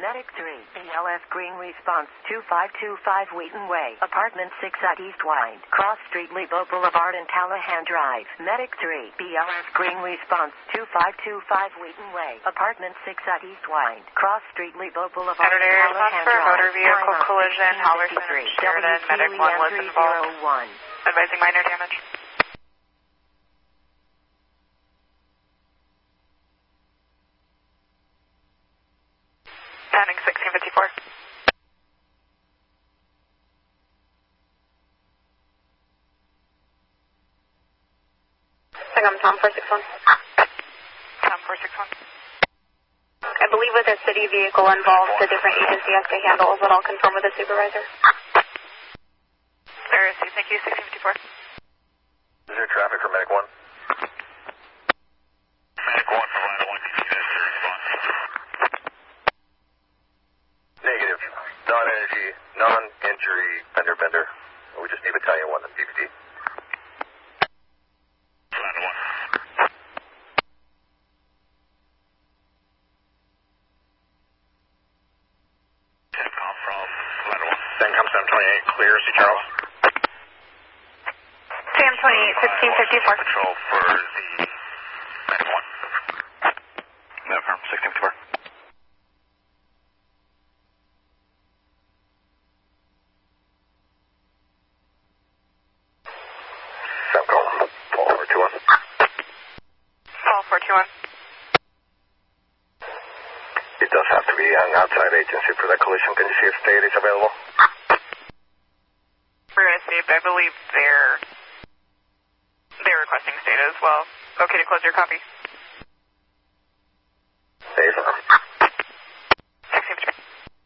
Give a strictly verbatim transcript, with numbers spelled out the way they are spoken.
Medic three, B L S Green Response two five two five Wheaton Way, Apartment six at East Wind, Cross Street, Lebo Boulevard and Callahan Drive. Medic three, B L S Green Response two five two five Wheaton Way, Apartment six at East Wind, Cross Street, Lebo Boulevard and Callahan Drive. For motor vehicle collision, Halverson and Sheridan, Medic one was involved. Advising minor damage. Standing sixteen fifty-four. I'm Tom four six one. Tom four six one. I believe with a city vehicle involved, a different agency has to handle, but I'll confirm with the supervisor. There is, thank you, sixteen fifty-four. Is there traffic for Medic one? Medic one, provide one, can you guys your response? Negative. Non-energy, non-injury, fender bender. We just need battalion one, the B B D. Provide one. Centcom from Provide one. Centcom seven twenty-eight, clear, see Charles. Sam twenty-eight, sixteen fifty-four. Patrol for the Medic one. No, from sixteen fifty-four. Centcom, four four two one. Call four two one. It does have to be an outside agency for that collision. Can you see if state is available? We're going to see, I believe they're, they're requesting state as well. Okay to close your copy.